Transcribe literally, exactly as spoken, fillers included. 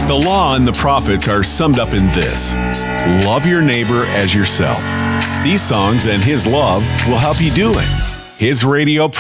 The law and the prophets are summed up in this: love your neighbor as yourself. These songs and his love will help you do it. His radio